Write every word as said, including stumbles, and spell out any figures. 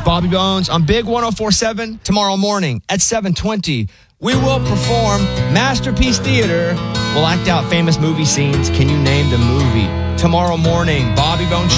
Bobby Bones on Big one oh four point seven tomorrow morning at seven twenty. We will perform Masterpiece Theater. We'll act out famous movie scenes. Can you name the movie? Tomorrow morning, Bobby Bones